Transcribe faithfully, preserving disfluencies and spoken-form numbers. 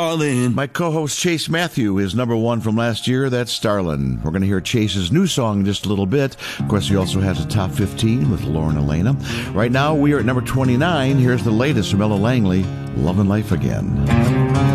darling. My co-host Chase Matthew is number one from last year. That's Starlin. We're going to hear Chase's new song in just a little bit. Of course, he also has a top fifteen with Lauren Elena. Right now, we are at number twenty-nine. Here's the latest from Ella Langley, Love and Life Again.